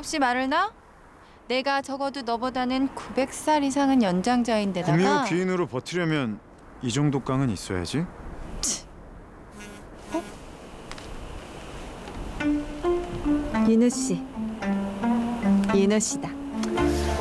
없이 말을 나? 내가 적어도 너보다는 900살 이상은 연장자인데다가 구미호 귀인으로 버티려면 이 정도 깡은 있어야지. 인우 씨, 인우 씨다.